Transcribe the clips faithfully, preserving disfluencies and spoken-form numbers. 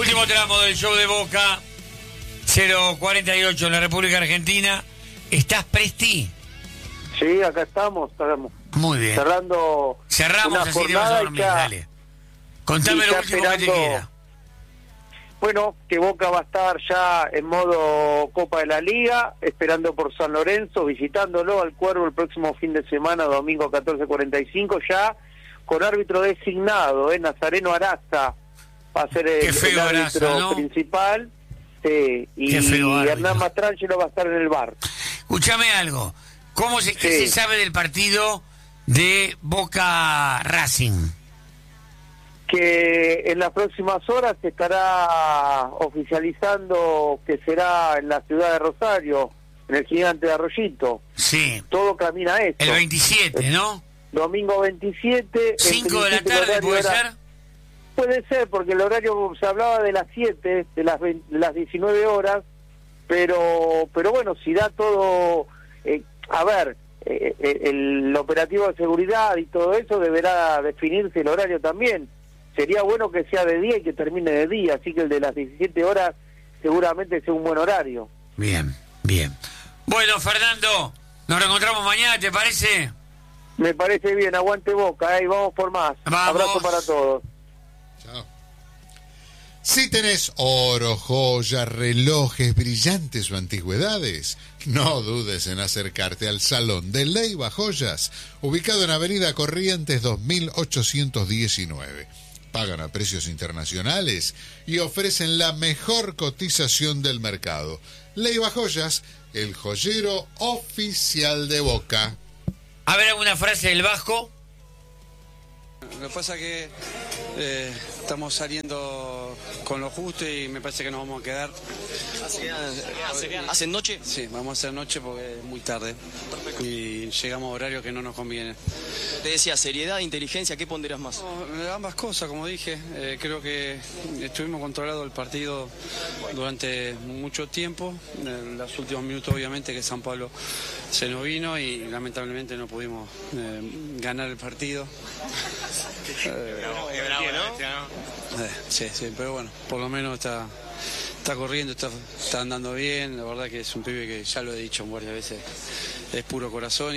Último tramo del show de Boca, cero cuarenta y ocho en la República Argentina. ¿Estás, Presti? Sí, acá estamos, estamos. Muy bien. Cerrando Cerramos, una así te vas a jornada y dormir, ya- dale. Contame y lo ya último que te esperando- queda. Bueno, que Boca va a estar ya en modo Copa de la Liga, esperando por San Lorenzo, visitándolo al Cuervo el próximo fin de semana, domingo catorce cuarenta y cinco, ya con árbitro designado, ¿eh? Nazareno Araza va a ser el, Qué feo el árbitro Araza, ¿no? principal, sí, y Qué feo árbitro. Hernán Mastrangelo va a estar en el bar. Escúchame algo. ¿Cómo se, ¿Qué Sí. se sabe del partido de Boca Racing? Que en las próximas horas se estará oficializando que será en la ciudad de Rosario, en el Gigante de Arroyito. Sí. Todo camina a eso. El veintisiete, ¿no? Domingo veintisiete. en cinco de la principio el tarde, horario ¿puede era- ser? Puede ser, porque el horario se hablaba de las siete, de las, veinte de las diecinueve horas, pero pero bueno, si da todo... eh, a ver, eh, eh, el operativo de seguridad y todo eso deberá definirse el horario también. Sería bueno que sea de día y que termine de día, así que el de las diecisiete horas seguramente sea un buen horario. Bien, bien. Bueno, Fernando, nos reencontramos mañana, ¿te parece? Me parece bien, aguante Boca, ¿eh? Y vamos por más. Vamos. Abrazo para todos. Chao. Si tenés oro, joyas, relojes, brillantes o antigüedades, no dudes en acercarte al Salón de Leiva Joyas, ubicado en Avenida Corrientes dos mil ochocientos diecinueve. Pagan a precios internacionales y ofrecen la mejor cotización del mercado. Leiva Joyas, el joyero oficial de Boca. A ver, alguna frase del Vasco. Lo que pasa es que eh, estamos saliendo con lo justo y me parece que nos vamos a quedar. ¿Hacen noche? Sí, vamos a hacer noche porque es muy tarde y llegamos a horario que no nos conviene. Te decía, seriedad, inteligencia, ¿qué ponderás más? No, ambas cosas, como dije, eh, creo que estuvimos controlando el partido durante mucho tiempo. En los últimos minutos, obviamente, que San Pablo se nos vino y lamentablemente no pudimos eh, ganar el partido. Eh, eh, sí, sí, pero bueno, por lo menos está, está corriendo, está, está andando bien. La verdad que es un pibe que ya lo he dicho varias veces, es puro corazón y,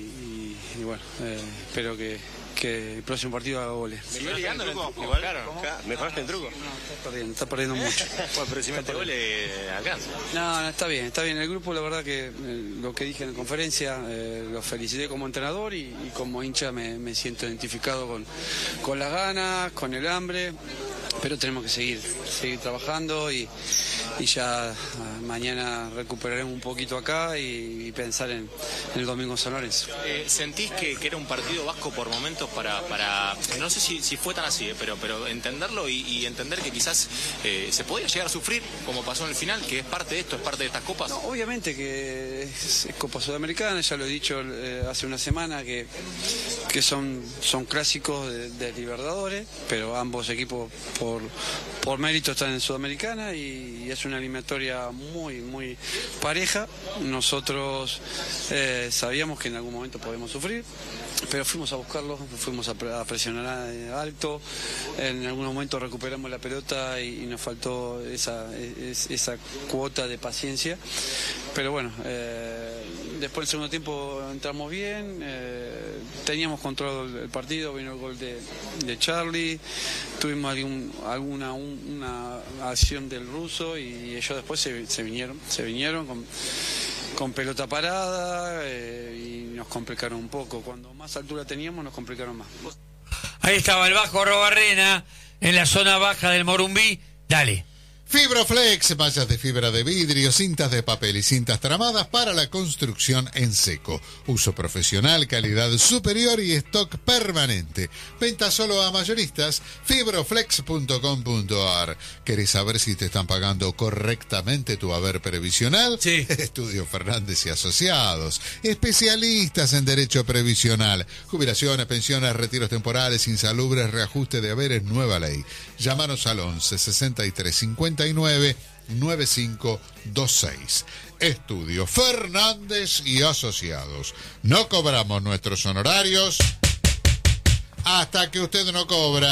y, y bueno, eh, espero que, que el próximo partido haga goles. ¿Mejoraste ligando en el truco? Igual, claro. ¿Mejoraste el truco? No, está perdiendo, está perdiendo mucho. Bueno, pero si mete goles, alcanza. No, no, está bien, está bien. El grupo, la verdad que eh, lo que dije en la conferencia, eh, lo felicité como entrenador y, y como hincha me, me siento identificado con, con las ganas, con el hambre, pero tenemos que seguir, seguir trabajando y, y ya ah, mañana recuperaremos un poquito acá y, y pensar en, en el domingo San Lorenzo. Eh, ¿Sentís que, que era un partido vasco por momentos para, para no sé si, si fue tan así, eh, pero, pero entenderlo y, y entender que quizás eh, se podía llegar a sufrir, como pasó en el final, que es parte de esto, es parte de estas copas? No, obviamente que es, es Copa Sudamericana, ya lo he dicho eh, hace una semana, que, que son, son clásicos de, de Libertadores, pero ambos equipos por, por mérito están en Sudamericana y, y es una eliminatoria muy, muy pareja. Nosotros eh, sabíamos que en algún momento podemos sufrir, pero fuimos a buscarlo, fuimos a, pre- a presionar alto, en algún momento recuperamos la pelota y, y nos faltó esa, es, esa cuota de paciencia, pero bueno, eh, después del segundo tiempo entramos bien, eh, teníamos controlado el, el partido, vino el gol de, de Charlie, tuvimos algún, alguna un- una acción del ruso y ellos después se, se vinieron, se vinieron con con pelota parada eh, y nos complicaron un poco. Cuando más altura teníamos nos complicaron más. Ahí estaba el Vasco Robarrena en la zona baja del Morumbí. Dale. Fibroflex, mallas de fibra de vidrio, cintas de papel y cintas tramadas para la construcción en seco. Uso profesional, calidad superior y stock permanente. Venta solo a mayoristas, fibroflex punto com punto ar. ¿Querés saber si te están pagando correctamente tu haber previsional? Sí. Estudio Fernández y Asociados. Especialistas en derecho previsional. Jubilaciones, pensiones, retiros temporales, insalubres, reajuste de haberes, nueva ley. Llámanos al once sesenta y tres cincuenta y nueve noventa y cinco veintiséis. Estudio Fernández y Asociados. No cobramos nuestros honorarios hasta que usted no cobra.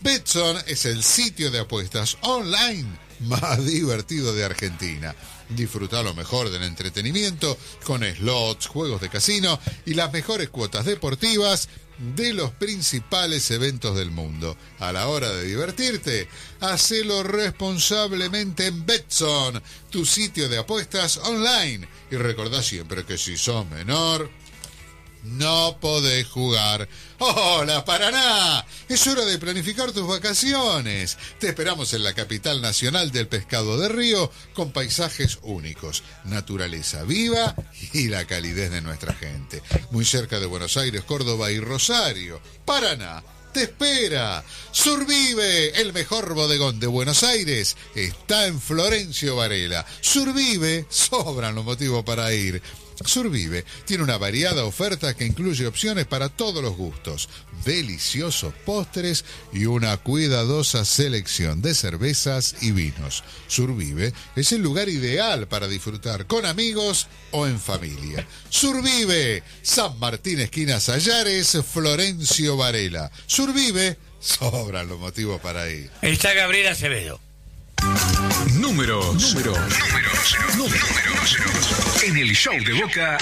Betson es el sitio de apuestas online más divertido de Argentina. Disfruta lo mejor del entretenimiento con slots, juegos de casino y las mejores cuotas deportivas de los principales eventos del mundo. A la hora de divertirte, hacelo responsablemente en Betson, tu sitio de apuestas online. Y recordá siempre que si sos menor, no podés jugar. ¡Hola, Paraná! Es hora de planificar tus vacaciones. Te esperamos en la capital nacional del pescado de río, con paisajes únicos, naturaleza viva y la calidez de nuestra gente. Muy cerca de Buenos Aires, Córdoba y Rosario. Paraná te espera. Survive, el mejor bodegón de Buenos Aires, está en Florencio Varela. Survive, sobran los motivos para ir. Survive tiene una variada oferta que incluye opciones para todos los gustos, deliciosos postres y una cuidadosa selección de cervezas y vinos. Survive es el lugar ideal para disfrutar con amigos o en familia. Survive, San Martín, esquina Sallares, Florencio Varela. Survive, sobran los motivos para ir. Está Gabriel Acevedo. Números, números, números, números. En el show de Boca,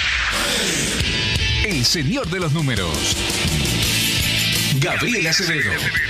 el señor de los números, Gabriel Acevedo.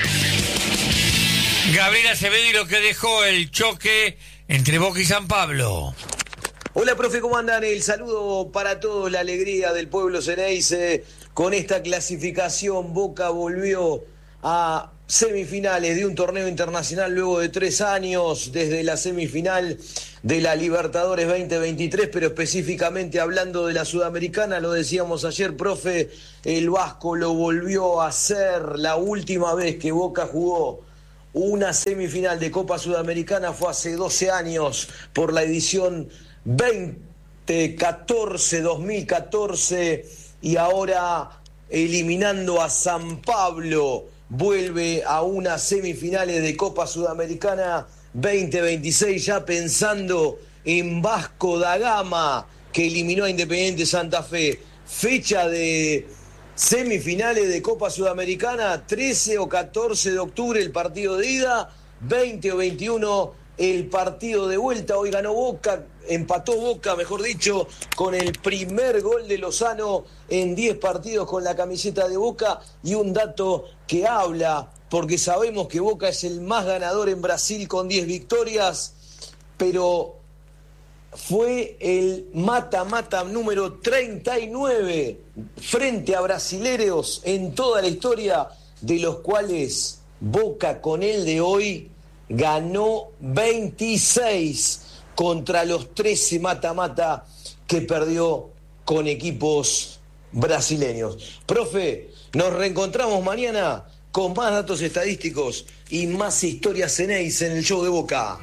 Gabriel Acevedo y lo que dejó el choque entre Boca y San Pablo. Hola, profe, ¿cómo andan? El saludo para todos, la alegría del pueblo Ceneice. Con esta clasificación, Boca volvió a semifinales de un torneo internacional luego de tres años, desde la semifinal de la Libertadores veinte veintitrés, pero específicamente hablando de la Sudamericana, lo decíamos ayer, profe, el Vasco lo volvió a hacer. La última vez que Boca jugó una semifinal de Copa Sudamericana fue hace doce años, por la edición veinte catorce, dos mil catorce, y ahora eliminando a San Pablo, vuelve a unas semifinales de Copa Sudamericana veinte veintiséis, ya pensando en Vasco da Gama, que eliminó a Independiente Santa Fe. Fecha de semifinales de Copa Sudamericana, trece o catorce de octubre el partido de ida, veinte o veintiuno el partido de vuelta. Hoy ganó Boca, empató Boca, mejor dicho, con el primer gol de Lozano en diez partidos con la camiseta de Boca. Y un dato que habla, porque sabemos que Boca es el más ganador en Brasil con diez victorias, pero fue el mata-mata número treinta y nueve frente a brasileros en toda la historia, de los cuales Boca con el de hoy ganó veintiséis contra los trece mata-mata que perdió con equipos brasileños. Profe, nos reencontramos mañana con más datos estadísticos y más historias Ceneice en el show de Boca.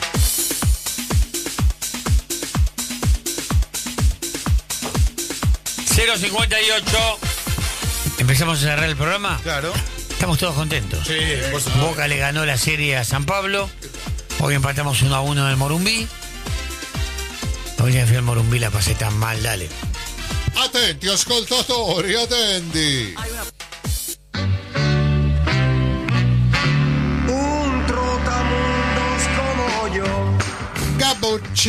cero cincuenta y ocho. ¿Empezamos a cerrar el programa? Claro. Estamos todos contentos. Sí, por supuesto. Boca le ganó la serie a San Pablo. Hoy empatamos uno a uno en el Morumbí. Hoy ya fui al Morumbí, la pasé tan mal, dale. Attenti ascoltatori, attendi. Un trotamundos como yo. Gabocci.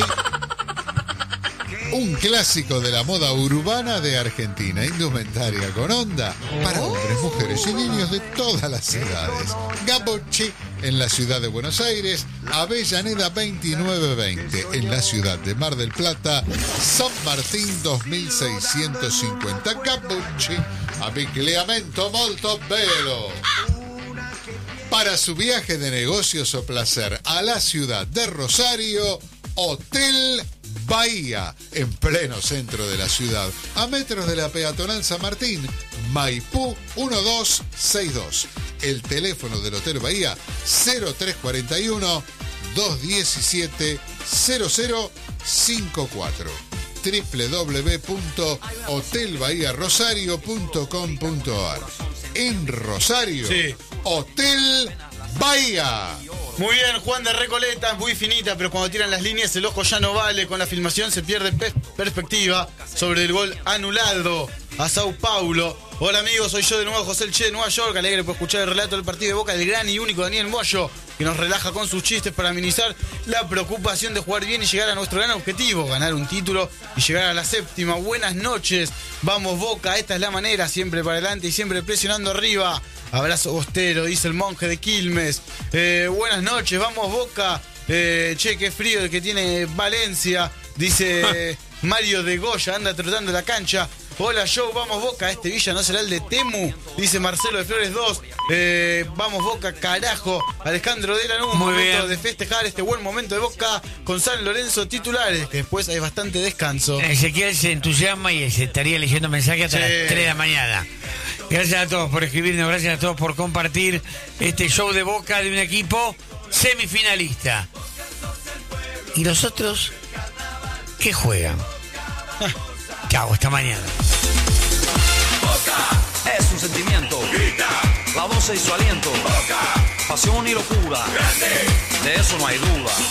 Un clásico de la moda urbana de Argentina, indumentaria con onda para hombres, mujeres y niños de todas las edades. Gabocci en la ciudad de Buenos Aires, Avellaneda veintinueve veinte, en la ciudad de Mar del Plata, San Martín dos mil seiscientos cincuenta. Gabocci, abbigliamento molto bello. Para su viaje de negocios o placer a la ciudad de Rosario, Hotel Bahía, en pleno centro de la ciudad, a metros de la peatonal San Martín, Maipú uno dos seis dos. El teléfono del Hotel Bahía, cero tres cuarenta y uno, dos diecisiete, cero cero cinco cuatro. doble u doble u doble u punto hotel bahía rosario punto com punto a r. En Rosario, sí. Hotel Bahía. Muy bien, Juan de Recoleta, muy finita, pero cuando tiran las líneas el ojo ya no vale. Con la filmación se pierde pe- perspectiva sobre el gol anulado a Sao Paulo. Hola amigos, soy yo de nuevo, José El Che de Nueva York, alegre por escuchar el relato del partido de Boca del gran y único Daniel Moyo, que nos relaja con sus chistes para minimizar la preocupación de jugar bien y llegar a nuestro gran objetivo, ganar un título y llegar a la séptima. Buenas noches, vamos Boca, esta es la manera, siempre para adelante y siempre presionando arriba. Abrazo Bostero, dice el monje de Quilmes. Eh, buenas noches, vamos Boca. Eh, che, qué frío que tiene Valencia, dice Mario de Goya, anda trotando la cancha. Hola Joe, vamos Boca, este Villa no será el de Temu, dice Marcelo de Flores dos. Eh, vamos Boca, carajo. Alejandro de Lanús, Muy momento bien. de festejar este buen momento de Boca con San Lorenzo titulares, que después hay bastante descanso. Ezequiel se entusiasma y se estaría leyendo mensajes hasta Sí. las tres de la mañana. Gracias a todos por escribirnos, gracias a todos por compartir este show de Boca de un equipo semifinalista. ¿Y los otros qué juegan? Chao, hasta mañana. Es un sentimiento, la voz y su aliento, pasión y locura, de eso no hay duda.